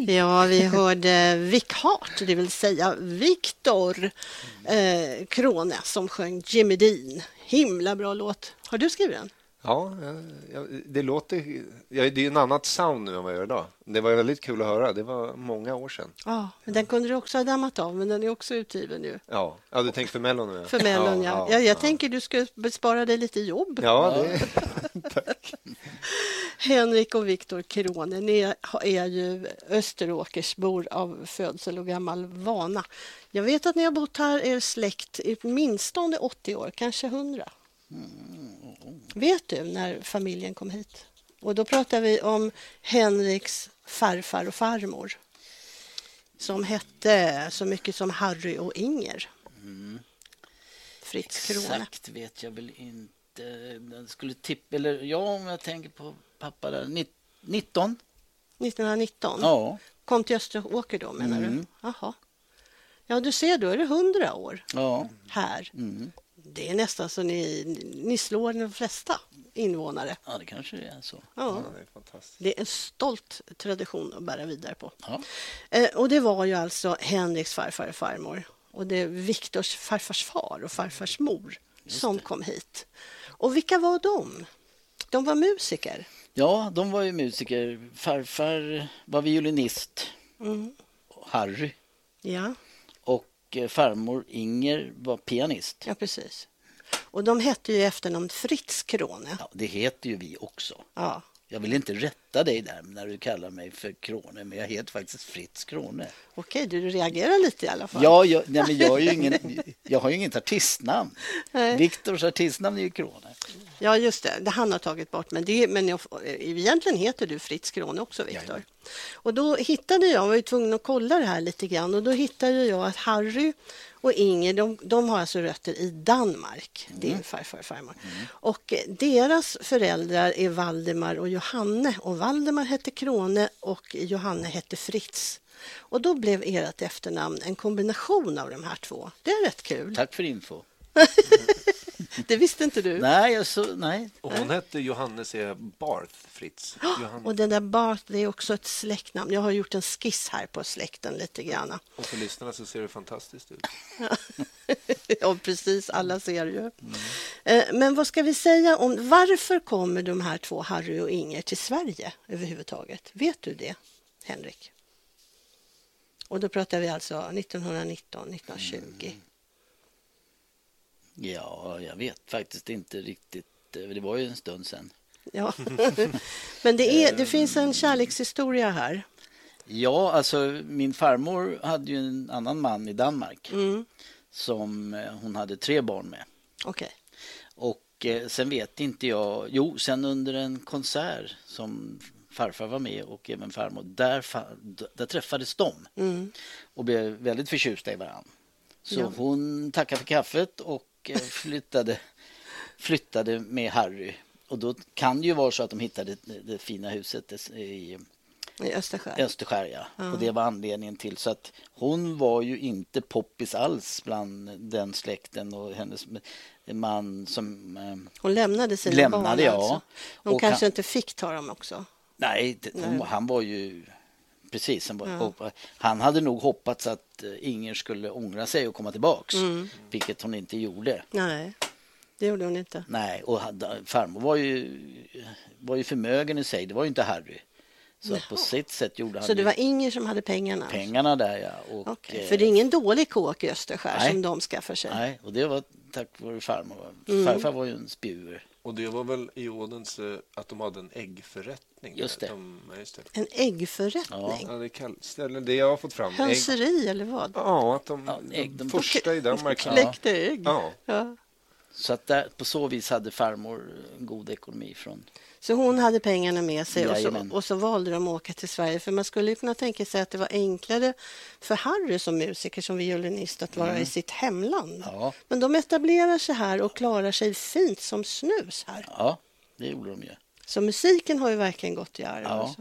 Ja, vi hörde Vic Hart, det vill säga Viktor Krone som sjöng Jimmy Dean. Himla bra låt. Har du skrivit den? Ja, det låter... det är ju en annat sound nu än vad jag gör idag. Det var väldigt kul att höra. Det var många år sedan. Ja, men den kunde du också ha dammat av, men den är också utgiven nu. Ja, du tänkte för Mellon nu? För Mellon, ja. Jag tänker du ska bespara dig lite jobb. Ja, det... Tack. Henrik och Viktor Krone, ni är ju Österåkersbor av födsel och gammal vana. Jag vet att ni har bott här, er släkt, i åtminstone 80 år, kanske 100. Vet du när familjen kom hit? Och då pratar vi om Henriks farfar och farmor som hette så mycket som Harry och Inger. Fritz Krone. Exakt vet jag väl inte. Den skulle tippa, eller ja, om jag tänker på pappa där. 19? 1919? Ja. Kom till Österåker då, menar du? Jaha. Ja, du ser, då är det 100 år här. Det är nästan så ni slår de flesta invånare. Ja, det kanske är så. Ja. Det är fantastiskt. Det är en stolt tradition att bära vidare på. Ja. Och det var ju alltså Henriks farfar och farmor. Och det är Viktors farfars far och farfars mor som kom hit. Och vilka var de? De var musiker. Ja, de var ju musiker. Farfar var violinist. Harry. Ja. Och farmor Inger var pianist. Ja, precis. Och de hette ju efternamn Fritz Krone. Ja, det heter ju vi också. Ja. Jag vill inte rätta dig där när du kallar mig för Krone, men jag heter faktiskt Fritz Krone. Okej, du reagerar lite i alla fall. Ja, men jag har ju inget artistnamn. Viktors artistnamn är ju Krone. Ja, just det. Han har tagit bort. Men egentligen heter du Fritz Krone också, Viktor. Och då hittade jag var ju tvungen att kolla det här lite grann. Och då hittade jag att Harry och Inger, de har alltså rötter i Danmark. Det är farfar och farmor. Och deras föräldrar är Valdemar och Johanne. Och Valdemar hette Krone och Johanne hette Fritz. Och då blev ert efternamn en kombination av de här två. Det är rätt kul. Tack för info. Det visste inte du? Nej. Och hon hette Johannes E. Barth Fritz. Och den där Barth, det är också ett släktnamn. Jag har gjort en skiss här på släkten lite grann. Och för lyssnarna så ser det fantastiskt ut. Ja, precis. Alla ser ju. Men vad ska vi säga om varför kommer de här två, Harry och Inger, till Sverige överhuvudtaget? Vet du det, Henrik? Och då pratar vi alltså 1919, 1920. Ja, jag vet faktiskt inte riktigt. Det var ju en stund sedan. Ja, men det finns en kärlekshistoria här. Ja, alltså min farmor hade ju en annan man i Danmark som hon hade 3 barn med. Okej. Och sen vet inte jag, sen under en konsert som farfar var med och även farmor, där träffades de och blev väldigt förtjusta i varandra. Så hon tackade för kaffet och flyttade med Harry. Och då kan det ju vara så att de hittade det fina huset i Österskär, ja. Och det var anledningen till. Så att hon var ju inte poppis alls bland den släkten och hennes man som... Hon lämnade sina barn alltså. Hon och kanske inte fick ta dem också. Nej, han var ju... Precis, han hade nog hoppats att Inger skulle ångra sig och komma tillbaks. Vilket hon inte gjorde. Nej, det gjorde hon inte. Nej, och farmor var ju förmögen i sig. Det var ju inte Harry. Så på sitt sätt gjorde han... Så det var Inger som hade pengarna? Pengarna där, ja. Och, för det är ingen dålig kåk i Österskär som de skaffar sig. Nej, och det var tack vare farmor. Farfar var ju en spjur. Och det var väl i Ådens att de hade en äggförrättning. Just det. En äggförrättning? Ja, det jag har fått fram. Hönseri eller vad? Ja, att de första i Danmark kläckte ägg. Ja. Så att på så vis hade farmor en god ekonomi från... Så hon hade pengarna med sig och så valde de att åka till Sverige. För man skulle ju kunna tänka sig att det var enklare för Harry som musiker, som violinist, att vara i sitt hemland. Ja. Men de etablerar sig här och klarar sig fint som snus här. Ja, det gjorde de ju. Så musiken har ju verkligen gått i arv. Ja. Alltså.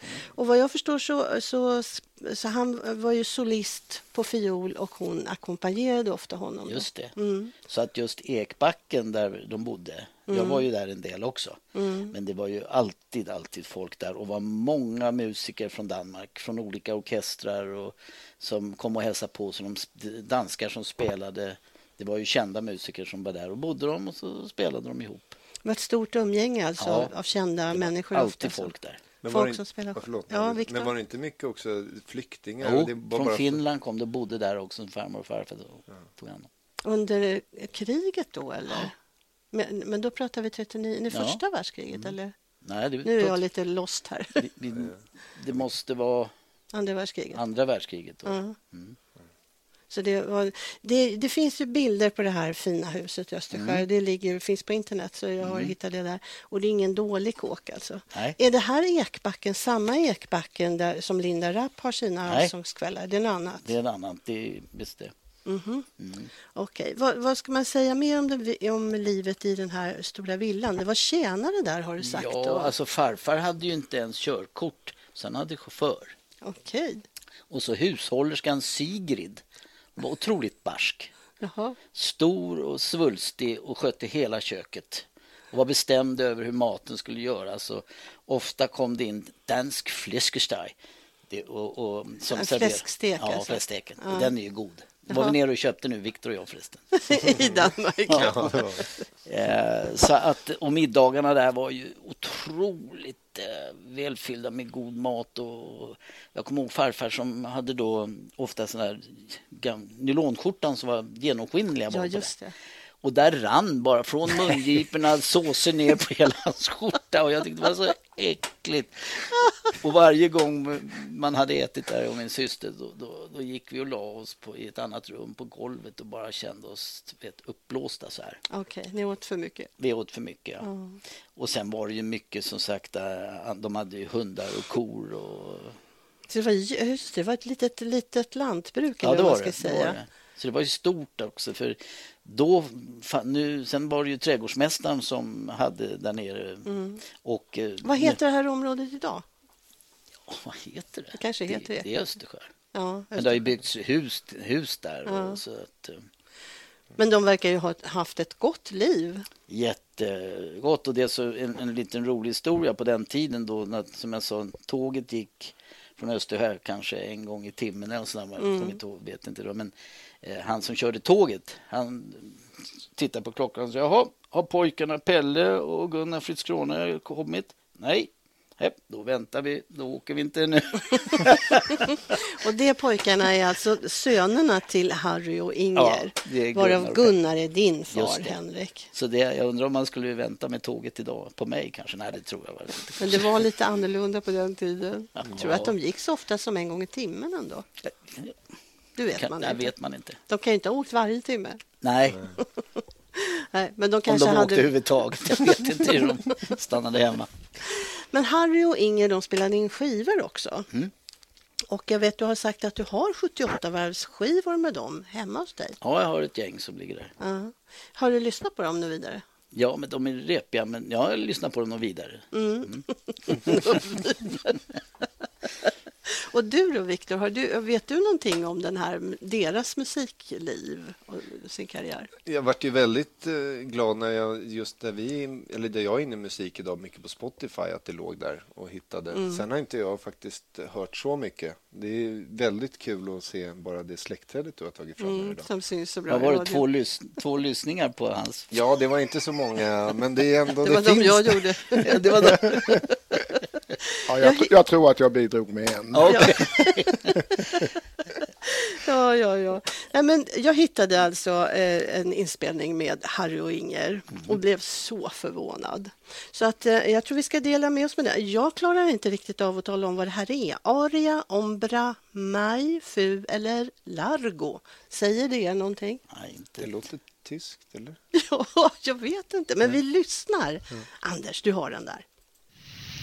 Och vad jag förstår så han var ju solist på fiol och hon ackompanjerade ofta honom. Just det. Så att just Ekbacken där de bodde, jag var ju där en del också. Men det var ju alltid folk där och var många musiker från Danmark, från olika orkestrar och som kom och hälsade på, så de danskar som spelade. Det var ju kända musiker som var där och bodde de och så spelade de ihop. Det var ett stort umgänge alltså av kända människor. Alltid folk där. Men folk som spelar. Men var det inte mycket också flyktingar? Jo, det var från bara Finland kom det, bodde där också en farmor och farfar. Tog hand om. Under kriget då eller? Men då pratar vi 39, första världskriget eller? Nej, nu är jag lite lost här. Det måste vara andra världskriget. Då. Så det finns ju bilder på det här fina huset i Österskär. Det finns på internet, så jag har hittat det där. Och det är ingen dålig kåk alltså. Nej. Är det här Ekbacken, samma Ekbacken där som Linda Rapp har sina allsångskvällar? Det är en annan. Det är en annan, det är visst det. Okej. Vad ska man säga mer om livet i den här stora villan? Det var tjänare där, har du sagt. Ja, alltså farfar hade ju inte ens körkort, så han hade chaufför. Okej. Och så hushållerskan Sigrid var otroligt barsk. Jaha. Stor och svulstig och skötte hela köket. Och var bestämd över hur maten skulle göras. Och ofta kom det in dansk fläskesteg. Fläskstek. Ja, fläsksteken. Ja. Den är ju god. Var vi nere och köpte nu, Victor och jag förresten. I Danmark. Så att, och middagarna där var ju otroligt välfyllda med god mat. Och jag kommer ihåg farfar som hade då ofta sån här nylonskjortan som var genomskinliga. Ja, just det. Och där rann bara från mungiporna såser ner på hela hans skjorta. Och jag tyckte det var så äckligt. Och varje gång man hade ätit där och min syster, då gick vi och la oss i ett annat rum på golvet och bara kände oss uppblåsta så här. Okej, ni åt för mycket. Vi åt för mycket, ja. Och sen var det ju mycket som sagt, de hade ju hundar och kor och... Så det var ett litet lantbruk, ja, eller vad man ska säga. Det var det. Så det var ju stort också, för då, sen var det ju trädgårdsmästaren som hade där nere. Och, vad heter det här området idag? Ja, vad heter det? Det kanske heter det. Det är Österskär. Ja, Österskär. Men det har ju byggts hus där. Ja. Och så att, men de verkar ju ha haft ett gott liv. Jättegott, och det är så en liten rolig historia på den tiden då, när, som jag sa, tåget gick från Österskär kanske en gång i timmen eller sådär, vet inte då, men han som körde tåget, han tittade på klockan och sa, jaha, har pojkarna Pelle och Gunnar Fritz Krone kommit? Nej. Då väntar vi, då åker vi inte nu. Och de pojkarna är alltså sönerna till Harry och Inger, varav Gunnar är din far, Henrik. Så jag undrar om man skulle vänta med tåget idag på mig kanske. Nej, det tror jag inte. Men det var lite annorlunda på den tiden. Jag tror att de gick så ofta som en gång i timmen ändå. Du vet man inte. Vet man inte. De kan ju inte ha åkt varje timme. Nej. Nej, men de kanske om de åkte överhuvudtaget. Jag vet inte hur de stannade hemma. Men Harry och Inger, de spelade in skivor också. Och jag vet, du har sagt att du har 78-varvsskivor med dem hemma hos dig. Ja, jag har ett gäng som ligger där. Har du lyssnat på dem nu vidare? Ja, men de är repiga, men jag har lyssnat på dem och vidare. Och du då, Victor, vet du någonting om deras musikliv och sin karriär? Jag vart ju väldigt glad när där jag är inne i musik idag, mycket på Spotify, att det låg där och hittade. Sen har inte jag faktiskt hört så mycket. Det är väldigt kul att se bara det släktträdet du har tagit fram idag. Som syns så bra. Har varit två lyssningar på hans? Ja, det var inte så många, men det är ändå... Det var de jag gjorde. Det var de. Ja, jag tror att jag bidrog med en. Okay. Ja. Nej, men jag hittade alltså en inspelning med Harry och Inger och blev så förvånad. Så att jag tror vi ska dela med oss med det. Jag klarar inte riktigt av att tala om vad det här är. Aria, ombra, mai, fu eller largo. Säger det någonting? Nej, inte. Det låter tyskt, eller? Ja, jag vet inte. Men vi lyssnar. Anders, du har den där.